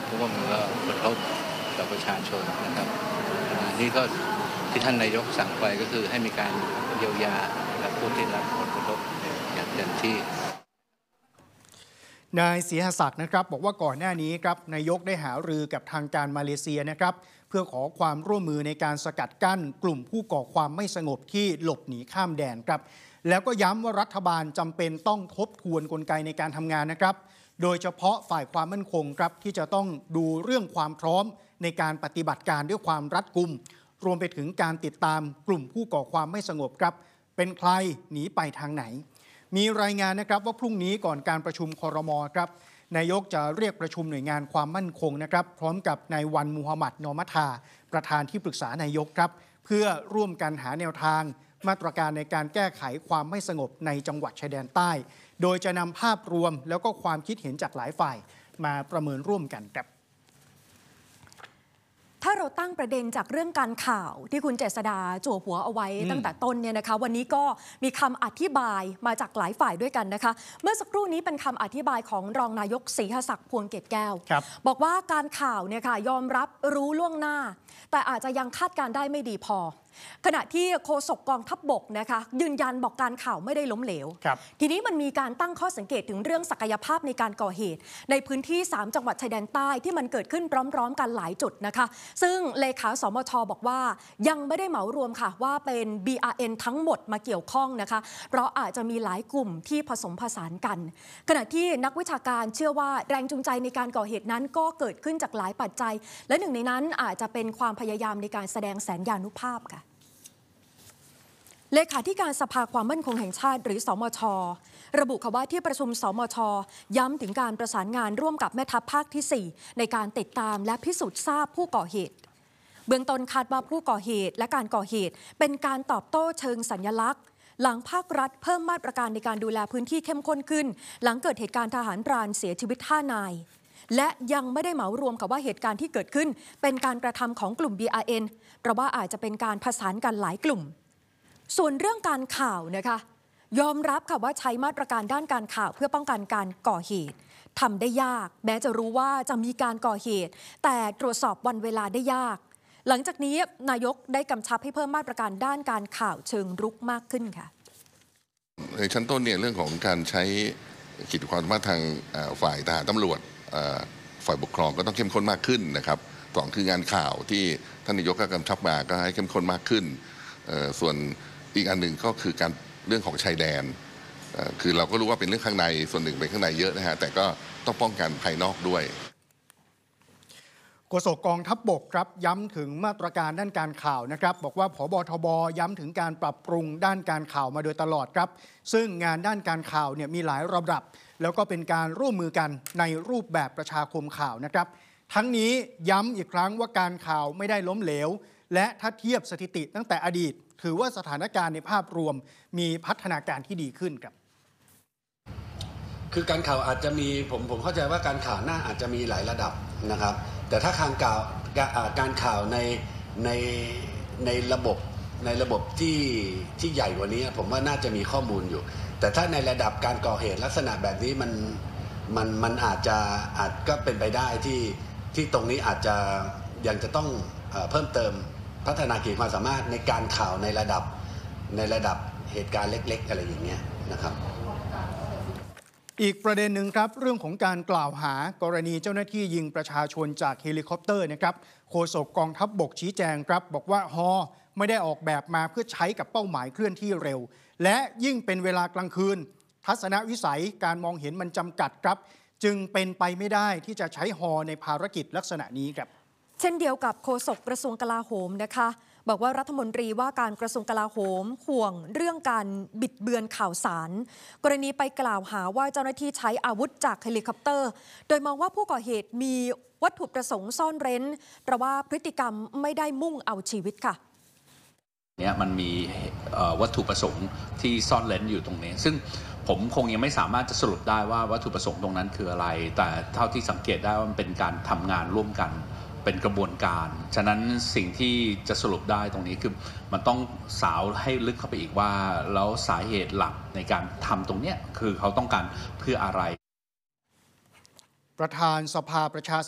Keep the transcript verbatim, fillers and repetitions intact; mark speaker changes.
Speaker 1: เพราะว่ามันก็กระทบกับประชาชนนะครับนี่ก็ที่ท่านนายกสั่งไปก็คือให้มีการเยียวยาผู้ที่รับผลกระทบอย่างเต็มที่
Speaker 2: นายศรีหศักดิ์นะครับบอกว่าก่อนหน้านี้ครับนายกได้หารือกับทางการมาเลเซียนะครับเพื่อขอความร่วมมือในการสกัดกั้นกลุ่มผู้ก่อความไม่สงบที่หลบหนีข้ามแดนครับแล้วก็ย้ำว่ารัฐบาลจำเป็นต้องทบทวนกลไกในการทำงานนะครับโดยเฉพาะฝ่ายความมั่นคงครับที่จะต้องดูเรื่องความพร้อมในการปฏิบัติการด้วยความรัดกุมรวมไปถึงการติดตามกลุ่มผู้ก่อความไม่สงบครับเป็นใครหนีไปทางไหนมีรายงานนะครับว่าพรุ่งนี้ก่อนการประชุมครม.ครับนายกจะเรียกประชุมหน่วยงานความมั่นคงนะครับพร้อมกับนายวันมูฮัมหมัดนอมัทาประธานที่ปรึกษานายกครับเพื่อร่วมกันหาแนวทางมาตรการในการแก้ไขความไม่สงบในจังหวัดชายแดนใต้โดยจะนำภาพรวมแล้วก็ความคิดเห็นจากหลายฝ่ายมาประเมินร่วมกันครับ
Speaker 3: ถ้าเราตั้งประเด็นจากเรื่องการข่าวที่คุณเจษดาจั่วหัวเอาไว้ตั้งแต่ต้นเนี่ยนะคะวันนี้ก็มีคำอธิบายมาจากหลายฝ่ายด้วยกันนะคะเมื่อสักครู่นี้เป็นคำอธิบายของรองนายกศรีหศักดิ์พวงเกตแก้วบอกว่าการข่าวเนี่ยค่ะยอมรับรู้ล่วงหน้าแต่อาจจะยังคาดการได้ไม่ดีพอขณะที่โฆษกกองทัพบกนะคะยืนยันบอกการข่าวไม่ได้ล้มเหลวทีนี้มันมีการตั้งข้อสังเกตถึงเรื่องศักยภาพในการก่อเหตุในพื้นที่สามจังหวัดชายแดนใต้ที่มันเกิดขึ้นพร้อมๆกันหลายจุดนะคะซึ่งเลขาสมช.บอกว่ายังไม่ได้เหมารวมค่ะว่าเป็น บี อาร์ เอ็น ทั้งหมดมาเกี่ยวข้องนะคะเพราะอาจจะมีหลายกลุ่มที่ผสมผสานกันขณะที่นักวิชาการเชื่อว่าแรงจูงใจในการก่อเหตุนั้นก็เกิดขึ้นจากหลายปัจจัยและหนึ่งในนั้นอาจจะเป็นความพยายามในการแสดงแสนยานุภาพค่ะเลขาธิการสภาความมั่นคงแห่งชาติหรือสมช.ระบุค่ะว่าที่ประชุมสมช.ย้ำถึงการประสานงานร่วมกับแม่ทัพภาคที่สี่ในการติดตามและพิสูจน์ทราบผู้ก่อเหตุเบื้องต้นคาดว่าผู้ก่อเหตุและการก่อเหตุเป็นการตอบโต้เชิงสัญลักษณ์หลังภาครัฐเพิ่มมาตรการในการดูแลพื้นที่เข้มข้นขึ้นหลังเกิดเหตุการณ์ทหารพรานเสียชีวิตห้านายและยังไม่ได้เหมารวมกับว่าเหตุการณ์ที่เกิดขึ้นเป็นการกระทำของกลุ่ม บี อาร์ เอ็น เพราะว่าอาจจะเป็นการผสานกันหลายกลุ่มส่วนเรื่องการข่าวนะคะยอมรับค่ะว่าใช้มาตรการด้านการข่าวเพื่อป้องกันการก่อเหตุทำได้ยากแม้จะรู้ว่าจะมีการก่อเหตุแต่ตรวจสอบวันเวลาได้ยากหลังจากนี้นายกได้กำชับให้เพิ่มมาตรการด้านการข่าวเชิงรุกมากขึ้นค่ะ
Speaker 4: ในชั้นต้นเนี่ยเรื่องของการใช้ขีดความสามารถทางฝ่ายทหารตำรวจฝ่ายปกครองก็ต้องเข้มข้นมากขึ้นนะครับสองคืองานข่าวที่ท่านนายกก็กำชับมาก็ให้เข้มข้นมากขึ้นส่วนอีกอันหนึ่งก็คือการเรื่องของชายแดนคือเราก็รู้ว่าเป็นเรื่องข้างในส่วนหนึ่งเป็นข้างในเยอะนะฮะแต่ก็ต้องป้องกันภายนอกด้วย
Speaker 2: โฆษกกองทัพบกครับย้ำถึงมาตรการด้านการข่าวนะครับบอกว่าผบทบย้ำถึงการปรับปรุงด้านการข่าวมาโดยตลอดครับซึ่งงานด้านการข่าวเนี่ยมีหลายระดับแล้วก็เป็นการร่วมมือกันในรูปแบบประชาคมข่าวนะครับทั้งนี้ย้ำอีกครั้งว่าการข่าวไม่ได้ล้มเหลวและถ้าเทียบสถิติตั้งแต่อดีตถือว่าสถานการณ์ในภาพรวมมีพัฒนาการที่ดีขึ้นครับ
Speaker 5: คือการข่าวอาจจะมีผมผมเข้าใจว่าการข่าวหน้าอาจจะมีหลายระดับนะครับแต่ถ้าการข่าวการข่าวในในในระบบในระบบที่ที่ใหญ่กว่านี้ผมว่าน่าจะมีข้อมูลอยู่แต่ถ้าในระดับการก่อเหตุลักษณะแบบนี้มันมันมันอาจจะอาจก็เป็นไปได้ที่ที่ตรงนี้อาจจะยังจะต้องเพิ่มเติมพัฒนาขีดความสามารถในการข่าวในระดับในระดับเหตุการณ์เล็กๆอะไรอย่างเงี้ยนะครับ
Speaker 2: อีกประเด็นหนึ่งครับเรื่องของการกล่าวหากรณีเจ้าหน้าที่ยิงประชาชนจากเฮลิคอปเตอร์นะครับโฆษกกองทัพบกชี้แจงครับบอกว่าฮอไม่ได้ออกแบบมาเพื่อใช้กับเป้าหมายเคลื่อนที่เร็วและยิ่งเป็นเวลากลางคืนทัศนวิสัยการมองเห็นมันจำกัดครับจึงเป็นไปไม่ได้ที่จะใช้ฮอในภารกิจลักษณะนี้ครับ
Speaker 3: เช่นเดียวกับโฆษกกระทรวงกลาโหมนะคะบอกว่ารัฐมนตรีว่าการกระทรวงกลาโหมห่วงเรื่องการบิดเบือนข่าวสารกรณีไปกล่าวหาว่าเจ้าหน้าที่ใช้อาวุธจากเฮลิคอปเตอร์โดยมองว่าผู้ก่อเหตุมีวัตถุประสงค์ซ่อนเร้นเพราะว่าพฤติกรรมไม่ได้มุ่งเอาชีวิตค่ะ
Speaker 6: เนี่ยมันมีวัตถุประสงค์ที่ซ่อนเร้นอยู่ตรงนี้ซึ่งผมคงยังไม่สามารถจะสรุปได้ว่าวัตถุประสงค์ตรงนั้นคืออะไรแต่เท่าที่สังเกตได้ว่ามันเป็นการทำงานร่วมกันเป็นกระบวนการฉะนั้นสิ่งที่จะสรุปได้ตรงนี้คือมันต้องสาวให้ลึกเข้าไปอีกว่าแล้วสาเหตุหลักในการทำตรงนี้คือเขาต้องการเพื่ออะไร
Speaker 2: ประธานสภาประชา